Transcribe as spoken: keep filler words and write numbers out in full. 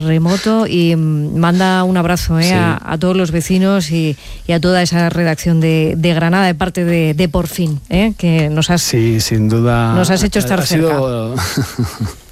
remoto y manda un abrazo ¿eh? sí. a, a todos los vecinos y, y a toda esa redacción de, de Granada de parte de, de Por Fin, ¿eh? que nos has, sí, sin duda, nos has hecho estar ha, ha cerca. Sido...